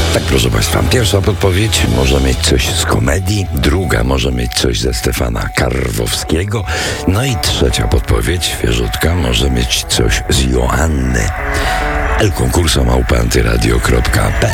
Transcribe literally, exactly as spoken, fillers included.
Tak, proszę Państwa, pierwsza podpowiedź może mieć coś z komedii, druga może mieć coś ze Stefana Karwowskiego, no i trzecia podpowiedź, świeżutka, może mieć coś z Joanny. El Concurso małpa antyradio kropka pe